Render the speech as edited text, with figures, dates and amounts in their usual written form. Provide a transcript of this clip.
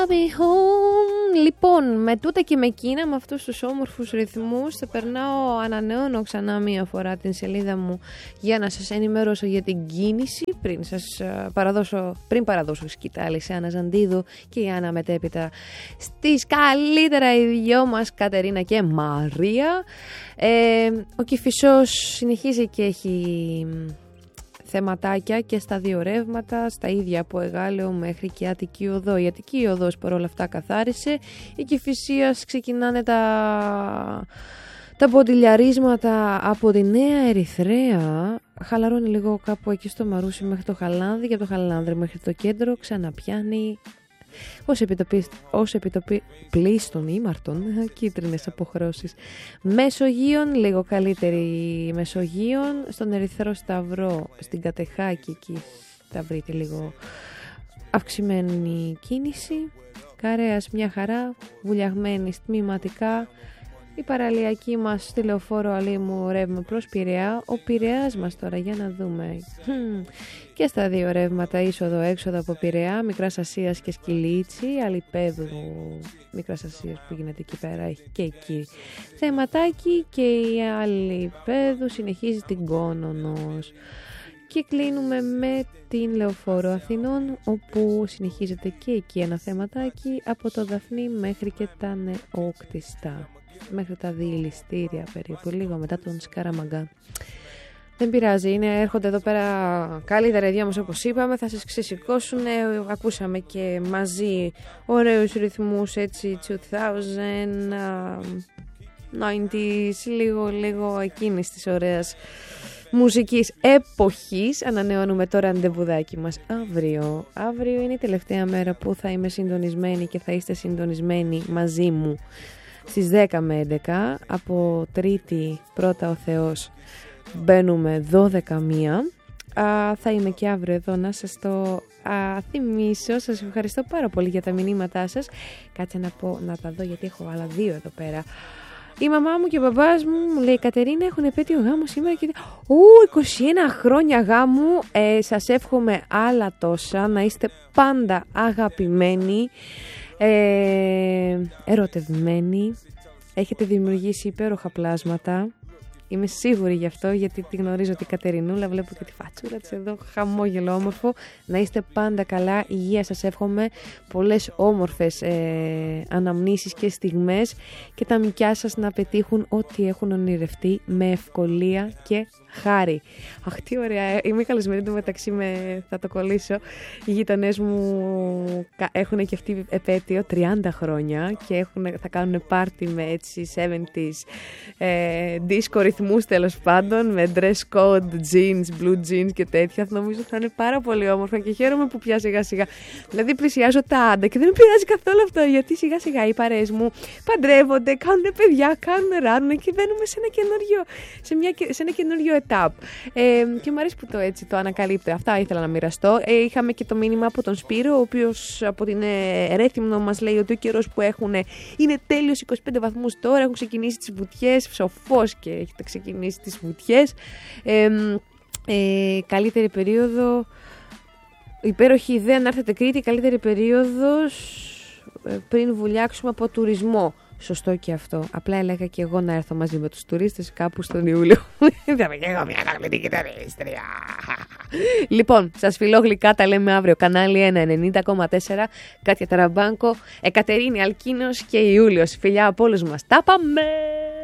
Λοιπόν, με τούτα και με εκείνα, με αυτούς τους όμορφους ρυθμούς, θα περνάω, ανανεώνω ξανά μία φορά την σελίδα μου για να σας ενημερώσω για την κίνηση πριν παραδώσω σκητάλη σε Άννα Ζαντίδου και η Άννα μετέπειτα στις καλύτερα οι δυο μας Κατερίνα και Μαρία. Ο Κηφισός συνεχίζει και έχει θεματάκια και στα δύο ρεύματα, στα ίδια από Εγάλεο μέχρι και Αττική Οδό. Η Αττική Οδός παρόλα αυτά καθάρισε. Η Κηφισίας ξεκινάνε τα ποντιλιαρίσματα από τη Νέα Ερυθρέα. Χαλαρώνει λίγο κάπου εκεί στο Μαρούσι μέχρι το Χαλάνδρη και από το Χαλάνδρη μέχρι το κέντρο ξαναπιάνει ως επιτοπή πλήστων ήμαρτων, κίτρινες αποχρώσεις. Μεσογείων, λίγο καλύτερη Μεσογείων, στον Ερυθρό Σταυρό, στην Κατεχάκη, εκεί θα βρείτε λίγο αυξημένη κίνηση. Καρέας μια χαρά, βουλιαγμένη τμήματικά. Η παραλιακή μας στη Λεωφόρο Αλήμου ρεύμα προς Πειραιά. Ο Πειραιάς μας τώρα, για να δούμε. Και στα δύο ρεύματα, είσοδο-έξοδο από Πειραιά, Μικράς Ασίας και Σκυλίτσι, Αλιπέδου Μικράς Ασίας που γίνεται εκεί πέρα, έχει και εκεί θεματάκι, και η Αλιπέδου συνεχίζει την Κόνονος. Και κλείνουμε με την Λεωφόρο Αθηνών, όπου συνεχίζεται και εκεί ένα θεματάκι από το Δαφνί μέχρι και τα Νεόκτιστα, μέχρι τα διηληστήρια περίπου, λίγο μετά τον Σκαραμαγκά. Δεν πειράζει, έρχονται εδώ πέρα καλύτερα οι δυο μας, όπως είπαμε, θα σας ξεσηκώσουν. Ακούσαμε και μαζί ωραίους ρυθμούς, έτσι 2000, 90s, λίγο εκείνης της ωραίας μουσικής εποχής. Ανανεώνουμε το ραντεβουδάκι μας αύριο είναι η τελευταία μέρα που θα είμαι συντονισμένη και θα είστε συντονισμένοι μαζί μου στις 10 με 11. Από Τρίτη πρώτα ο Θεός μπαίνουμε 12-1. Θα είμαι και αύριο εδώ να σας το θυμίσω. Σας ευχαριστώ πάρα πολύ για τα μηνύματά σας. Κάτσε να τα δω, γιατί έχω άλλα δύο εδώ πέρα. Η μαμά μου και ο μπαμπάς μου λέει: Κατερίνα, έχουν επέτειο γάμο σήμερα και 21 χρόνια γάμου. Σας εύχομαι άλλα τόσα, να είστε πάντα αγαπημένοι, ερωτευμένοι. Έχετε δημιουργήσει υπέροχα πλάσματα. Είμαι σίγουρη γι' αυτό, γιατί τη γνωρίζω την Κατερινούλα, βλέπω και τη φατσούρα της εδώ, χαμόγελο όμορφο. Να είστε πάντα καλά, υγεία σας εύχομαι, πολλές όμορφες αναμνήσεις και στιγμές, και τα μικιά σας να πετύχουν ό,τι έχουν ονειρευτεί με ευκολία και χάρη. Αχ, τι ωραία, είμαι καλεσμένη του μεταξύ, θα το κολλήσω. Οι γειτονές μου έχουν και αυτοί επέτειο 30 χρόνια και θα κάνουν πάρτι με έτσι 70s disco ρυθμούς, τέλος πάντων, με dress code, jeans, blue jeans και τέτοια. Νομίζω θα είναι πάρα πολύ όμορφα και χαίρομαι που πια σιγά σιγά, δηλαδή πλησιάζω τα άντα και δεν με πειράζει καθόλου αυτό, γιατί σιγά σιγά οι παρέες μου παντρεύονται, κάνουν παιδιά, ράνουν και μπαίνουμε σε ένα καινούριο etap. Και μου αρέσει που το ανακαλύπτω. Αυτά ήθελα να μοιραστώ. Είχαμε και το μήνυμα από τον Σπύρο, ο οποίος από την Ρέθυμνο μας λέει ότι ο καιρός που έχουν είναι τέλειος, 25 βαθμούς τώρα, έχουν ξεκινήσει τις βουτιές, ψοφός και έχετε ξεκινήσει τις βουτιές. Καλύτερη περίοδο, υπέροχη ιδέα να έρθετε Κρήτη, καλύτερη περίοδος πριν βουλιάξουμε από τουρισμό. Σωστό και αυτό. Απλά έλεγα και εγώ να έρθω μαζί με τους τουρίστες κάπου στον Ιούλιο. Θα είμαι και εγώ μια αγαπητή κιθαρίστρια. Λοιπόν, σας φιλώ γλυκά, τα λέμε αύριο. Κανάλι 1, 90,4. Κάτια Ταραμπάνκο, Εκατερίνη Αλκίνος και Ιούλιος. Φιλιά από όλους μας. Τα πάμε!